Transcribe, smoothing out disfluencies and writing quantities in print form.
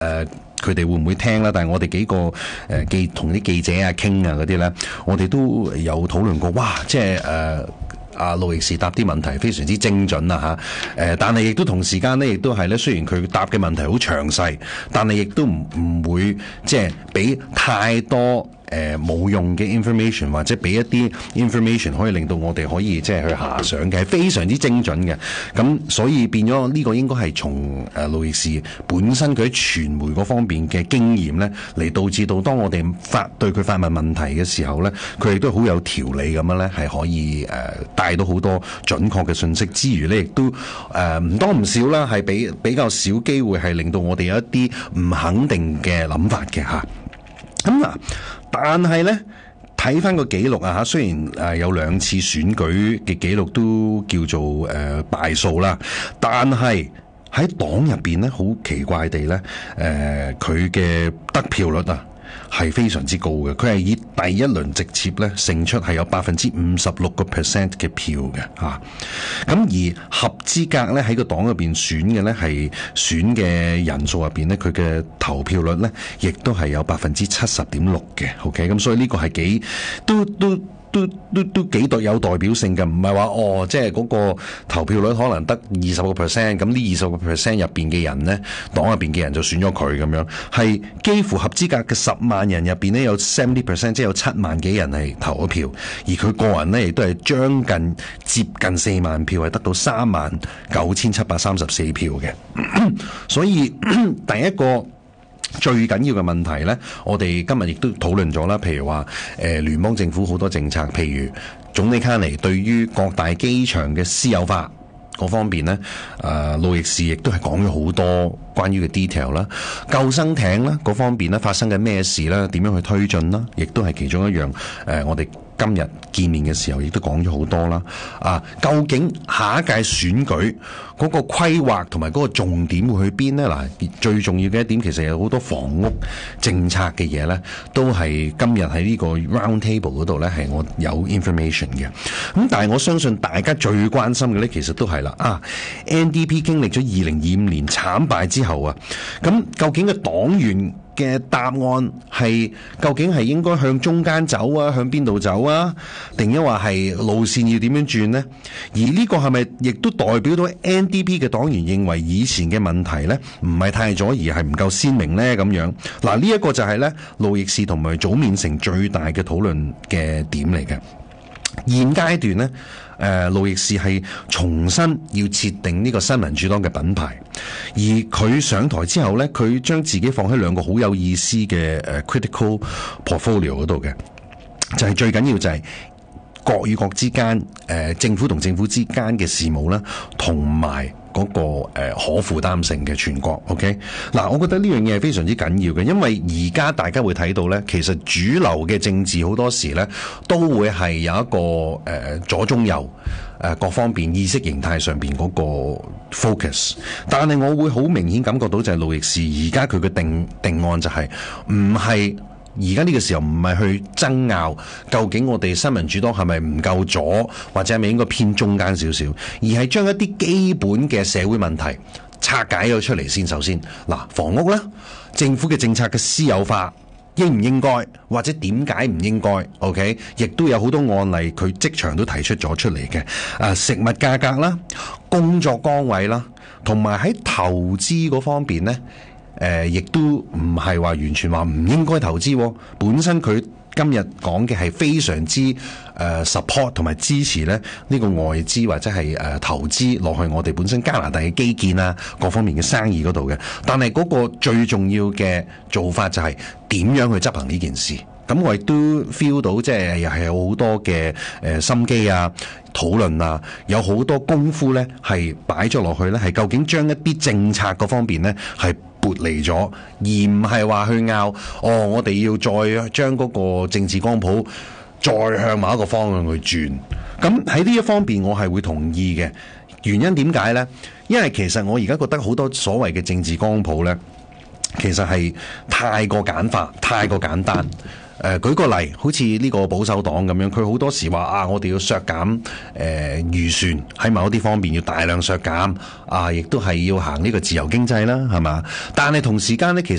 佢哋會唔會聽啦？但係我哋幾個同啲記者啊傾啊嗰啲咧，我哋都有討論過。哇！即係阿路易士答啲問題非常之精準啊嚇，但係亦都同時間咧，亦都係咧，雖然佢答嘅問題好詳細，但係亦都唔會即係俾太多冇用嘅 information， 或者俾一啲 information 可以令到我哋可以即係去遐想嘅，係非常之精準嘅。咁所以變咗呢個應該係從路易士本身佢喺傳媒嗰方面嘅經驗咧，嚟導致到當我哋對佢發問問題嘅時候咧，佢亦都好有條理咁樣咧，係可以帶到好多準確嘅信息之餘咧，亦都唔多唔少啦，係比較少機會係令到我哋有一啲唔肯定嘅諗法嘅嚇。咁但係咧睇翻個記錄啊嚇，雖然有2次選舉嘅記錄都叫做敗訴啦，但係喺黨入邊咧，好奇怪地咧，佢嘅得票率啊係非常之高嘅，佢係以第一輪直接咧勝出，係有56% 嘅票嘅嚇。咁而合資格咧喺個黨入邊選嘅咧係選嘅人數入邊咧，佢嘅投票率咧亦都係有70.6%嘅。OK， 咁所以呢個係幾都幾有代表性嘅，唔係話即係嗰個投票率可能得20%，咁呢20%入邊嘅人呢，黨入邊嘅人就選咗佢咁樣，係幾乎合資格嘅10萬人入邊呢，有70%，即係有7萬幾人係投咗票，而佢個人呢，亦都係接近4萬票，係得到39,734票嘅，所以第一個最緊要嘅問題呢，我哋今日亦都討論咗啦。譬如話，聯邦政府好多政策，譬如總理卡尼對於各大機場嘅私有化嗰方面呢，路易士亦都係講咗好多關於嘅 detail 啦。救生艇啦嗰方面呢，發生緊咩事啦，點樣去推進啦，亦都係其中一樣。我哋今日見面嘅時候亦都講咗好多啦。究竟下一屆選舉嗰個規劃同埋嗰個重點會去邊呢？嗱，最重要嘅一點其實有好多房屋政策嘅嘢呢，都係今日喺呢個 round table 嗰度呢，係我有 information 嘅。咁但係我相信大家最關心嘅呢，其實都係啦。NDP 經歷咗2025年慘敗之後啊，咁究竟個黨員嘅答案係究竟係應該向中間走啊，向邊度走啊，定抑或係路線要點樣轉呢？而呢個係咪亦都代表到 NDP 嘅黨員認為以前嘅問題呢唔係太咗，而係唔夠鮮明呢？咁樣嗱，呢一個就係呢路易士同埋祖面城最大嘅討論嘅點嚟嘅。現階段呢，路易士係重新要設定呢個新民主黨嘅品牌，而佢上台之後呢，佢將自己放喺2個好有意思嘅critical portfolio 嗰度嘅，就係最緊要就係國與國之間，政府同政府之間嘅事務啦，同埋嗰個可負擔性嘅全國 ，OK？ 嗱，我覺得呢樣嘢係非常之緊要嘅，因為而家大家會睇到呢，其實主流嘅政治好多時呢都會係有一個左中右各方面意識形態上邊嗰個 focus， 但係我會好明顯感覺到就係路易士而家佢嘅定案就係唔係。而家呢個時候唔係去爭拗究竟我哋新民主黨係咪唔夠左，或者係咪應該偏中間少少，而係將一啲基本嘅社會問題拆解咗出嚟先。首先嗱，房屋啦，政府嘅政策嘅私有化應唔應該，或者點解唔應該 OK， 亦都有好多案例佢即場都提出咗出嚟嘅。食物價格啦，工作崗位啦，同埋喺投資嗰方面呢，亦都唔係話完全話唔應該投資，本身佢今日講嘅係非常之support 同埋支持咧呢個外資或者係投資落去我哋本身加拿大嘅基建啊各方面嘅生意嗰度嘅，但係嗰個最重要嘅做法就係點樣去執行呢件事。咁我亦都 feel 到即係又係有好多嘅心機啊、討論啊，有好多功夫咧係擺咗落去咧，係究竟將一啲政策嗰方面咧係撥離咗，而唔係話去拗我哋要再將嗰個政治光譜再向某一個方向去轉。咁喺呢一方面我係會同意嘅。原因點解呢？因為其實我而家覺得好多所謂嘅政治光譜呢，其實係太過簡化、太過簡單。 舉個例，好似呢個保守黨咁樣，佢好多時話啊，我哋要削減預算喺某一啲方面要大量削減啊，亦都係要行呢個自由經濟啦，係嘛？但係同時間咧，其實